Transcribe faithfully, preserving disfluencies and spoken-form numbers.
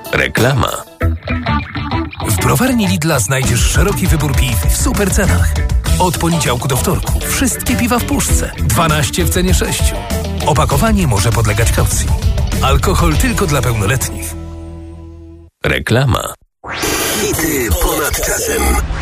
Reklama. W browarni Lidla znajdziesz szeroki wybór piw w super cenach. Od poniedziałku do wtorku wszystkie piwa w puszce. dwanaście w cenie sześciu. Opakowanie może podlegać kaucji. Alkohol tylko dla pełnoletnich. Reklama. Hity ponad czasem.